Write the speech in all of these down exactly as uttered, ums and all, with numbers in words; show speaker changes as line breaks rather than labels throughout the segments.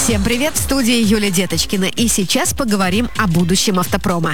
Всем привет, в студии Юлия Деточкина. И сейчас поговорим о будущем автопрома.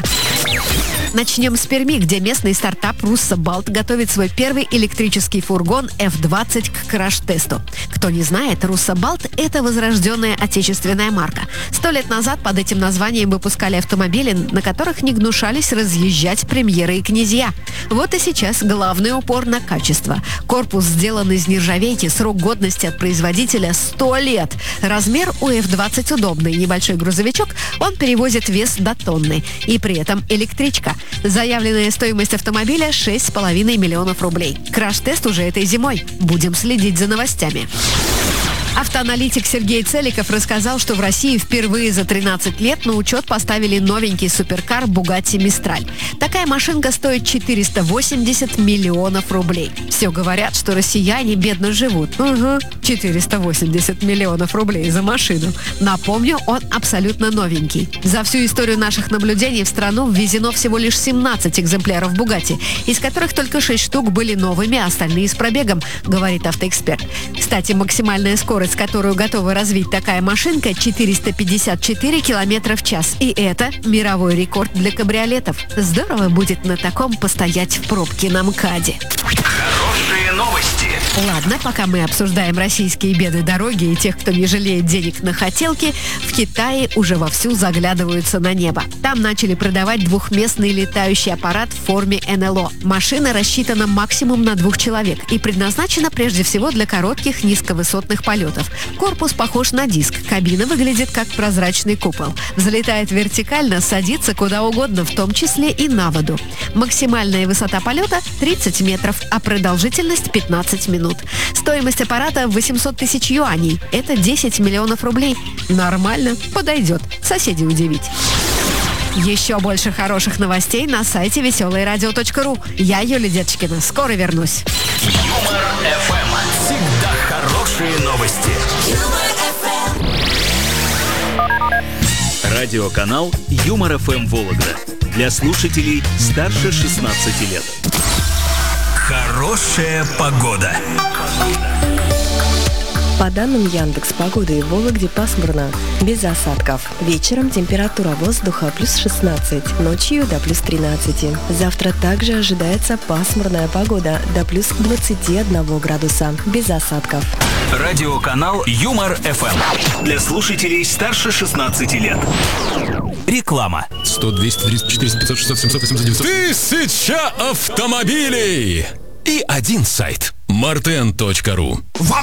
Начнем с Перми, где местный стартап «Руссобалт» готовит свой первый электрический фургон эф двадцать к краш-тесту. Кто не знает, «Руссобалт» — это возрожденная отечественная марка. Сто лет назад под этим названием выпускали автомобили, на которых не гнушались разъезжать премьеры и князья. Вот и сейчас главный упор на качество. Корпус сделан из нержавейки, срок годности от производителя сто лет. Размер у эф двадцать удобный. Небольшой грузовичок, он перевозит вес до тонны. И при этом электричка. Заявленная стоимость автомобиля шесть с половиной миллионов рублей. Краш-тест уже этой зимой. Будем следить за новостями. Автоаналитик Сергей Целиков рассказал, что в России впервые за тринадцать лет на учет поставили новенький суперкар Bugatti Mistral. Такая машинка стоит четыреста восемьдесят миллионов рублей. Все говорят, что россияне бедно живут. Угу, четыреста восемьдесят миллионов рублей за машину. Напомню, он абсолютно новенький. За всю историю наших наблюдений в страну ввезено всего лишь семнадцать экземпляров Bugatti, из которых только шесть штук были новыми, а остальные с пробегом, говорит автоэксперт. Кстати, максимальная скорость, которую готова развить такая машинка, четыреста пятьдесят четыре километра в час. И это мировой рекорд для кабриолетов. Здорово будет на таком постоять в пробке на МКАДе.
Хорошие новости.
Ладно, пока мы обсуждаем российские беды дороги и тех, кто не жалеет денег на хотелки, в Китае уже вовсю заглядываются на небо. Там начали продавать двухместный летающий аппарат в форме эн эл о. Машина рассчитана максимум на двух человек и предназначена прежде всего для коротких низковысотных полетов. Корпус похож на диск, кабина выглядит как прозрачный купол. Взлетает вертикально, садится куда угодно, в том числе и на воду. Максимальная высота полета тридцать метров, а продолжительность пятнадцать минут. Стоимость аппарата восемьсот тысяч юаней. Это десять миллионов рублей. Нормально, подойдет. Соседей удивить. Еще больше хороших новостей на сайте веселое радио точка ру. Я Юлия Деточкина. Скоро вернусь.
Юмор эф эм. Всегда хорошие новости.
Радиоканал Юмор эф эм Вологда. Для слушателей старше шестнадцати лет.
Хорошая погода.
По данным Яндекс.Погоды, в Вологде пасмурно, без осадков. Вечером температура воздуха плюс шестнадцать, ночью до плюс тринадцать. Завтра также ожидается пасмурная погода до плюс двадцати одного градуса, без осадков.
Радиоканал Юмор эф эм. Для слушателей старше шестнадцати лет. Реклама.
сто, двести, триста, четыреста, пятьсот, шестьсот, семьсот, восемьсот, девятьсот. Тысяча автомобилей! И один сайт. мартен точка ру.
Вам